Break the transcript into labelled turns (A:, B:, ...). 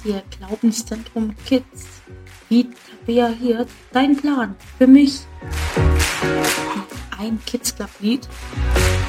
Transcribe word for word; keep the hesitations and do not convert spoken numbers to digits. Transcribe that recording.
A: hier Glaubenszentrum Kids. Wie Tabea hier, dein Plan für mich. Ein Kids Club Lied.